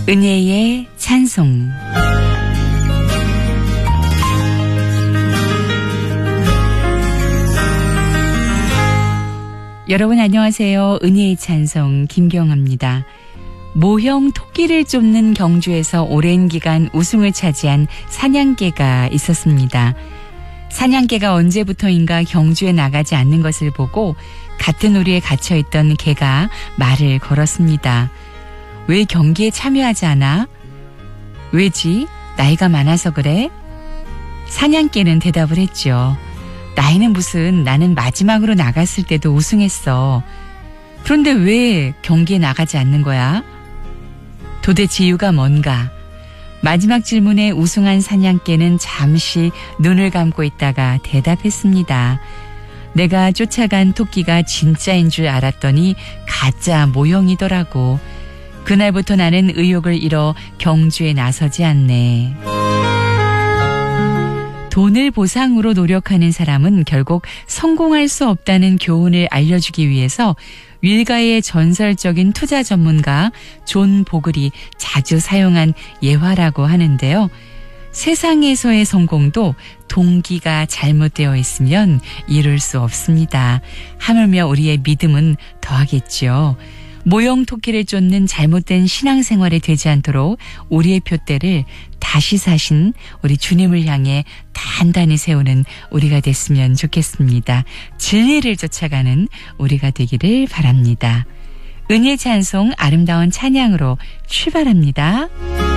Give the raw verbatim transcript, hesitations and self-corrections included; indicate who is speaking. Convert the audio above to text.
Speaker 1: 은혜의 찬송. 여러분 안녕하세요. 은혜의 찬송 김경아입니다. 모형 토끼를 쫓는 경주에서 오랜 기간 우승을 차지한 사냥개가 있었습니다. 사냥개가 언제부터인가 경주에 나가지 않는 것을 보고 같은 오리에 갇혀있던 개가 말을 걸었습니다. 왜 경기에 참여하지 않아? 왜지? 나이가 많아서 그래? 사냥개는 대답을 했죠. 나이는 무슨, 나는 마지막으로 나갔을 때도 우승했어. 그런데 왜 경기에 나가지 않는 거야? 도대체 이유가 뭔가? 마지막 질문에 우승한 사냥개는 잠시 눈을 감고 있다가 대답했습니다. 내가 쫓아간 토끼가 진짜인 줄 알았더니 가짜 모형이더라고. 그날부터 나는 의욕을 잃어 경주에 나서지 않네. 돈을 보상으로 노력하는 사람은 결국 성공할 수 없다는 교훈을 알려주기 위해서 윌가의 전설적인 투자 전문가 존 보글이 자주 사용한 예화라고 하는데요. 세상에서의 성공도 동기가 잘못되어 있으면 이룰 수 없습니다. 하물며 우리의 믿음은 더하겠죠. 모형 토끼를 쫓는 잘못된 신앙생활이 되지 않도록 우리의 푯대를 다시 사신 우리 주님을 향해 단단히 세우는 우리가 됐으면 좋겠습니다. 진리를 쫓아가는 우리가 되기를 바랍니다. 은혜 찬송 아름다운 찬양으로 출발합니다.